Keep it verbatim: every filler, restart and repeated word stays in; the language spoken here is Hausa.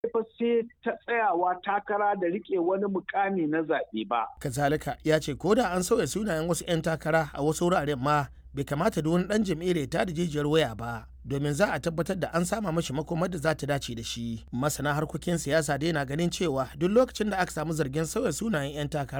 fa sai ta tsayawa takara da rike wani mukami na zaɓe ba. Kazalika ya ce ko da an sauya sunayen wasu 'yan takara a wasu wuraren ma bai kamata da wani ɗan jam'iyyar ya tada jijiyar waya ba domin za a tabbatar da an sama mashi makomar da za ta dace da shi. Masana harkokin siyasa dai na ganin cewa duk lokacin da aka samu zargin sauya sunayen 'yan takara